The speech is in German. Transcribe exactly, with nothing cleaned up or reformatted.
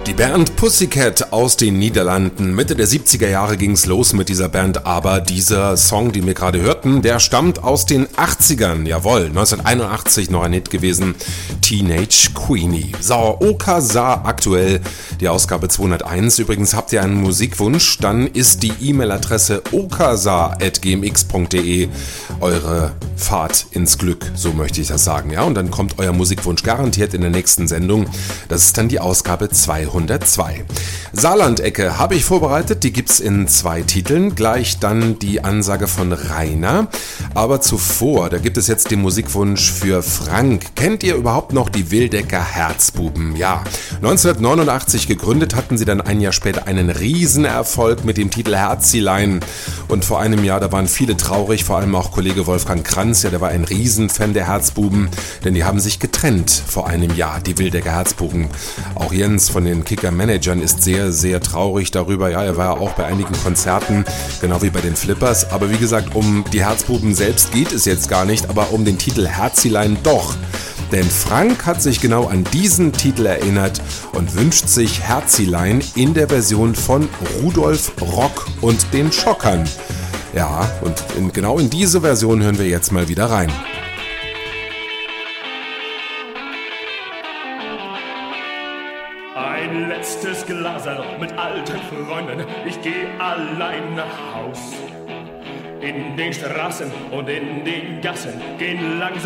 Die Band Pussycat aus den Niederlanden. Mitte der siebziger Jahre ging's los mit dieser Band, aber dieser Song, den wir gerade hörten, der stammt aus den achtzigern. Jawohl, neunzehnhunderteinundachtzig noch ein Hit gewesen. Teenage Queenie. So, Okasa aktuell, die Ausgabe zweihunderteins. Übrigens, habt ihr einen Musikwunsch, dann ist die E-Mail-Adresse okasa at gmx punkt de eure Fahrt ins Glück, so möchte ich das sagen. Ja, und dann kommt euer Musikwunsch garantiert in der nächsten Sendung. Das ist dann die Ausgabe zweihundertzwei. Saarland-Ecke habe ich vorbereitet, die gibt's in zwei Titeln. Gleich dann die Ansage von Rainer. Aber zuvor, da gibt es jetzt den Musikwunsch für Frank. Kennt ihr überhaupt noch die Wildecker Herzbuben? Ja, neunzehnhundertneunundachtzig gegründet, hatten sie dann ein Jahr später einen Riesenerfolg mit dem Titel Herzilein. Und vor einem Jahr, da waren viele traurig, vor allem auch Kollege Wolfgang Kranz, ja, der war ein Riesenfan der Herzbuben, denn die haben sich getrennt vor einem Jahr, die Wildecker Herzbuben. Auch Jens von den Kicker-Managern ist sehr, sehr traurig darüber. Ja, er war ja auch bei einigen Konzerten, genau wie bei den Flippers. Aber wie gesagt, um die Herzbuben selbst geht es jetzt gar nicht, aber um den Titel Herzilein doch. Denn Frank hat sich genau an diesen Titel erinnert und wünscht sich Herzilein in der Version von Rudolf Rock und den Schockern. Ja, und in, genau in diese Version hören wir jetzt mal wieder rein. Ein letztes Glaserl mit alten Freunden, ich geh allein nach Haus. In den Straßen und in den Gassen gehen langsam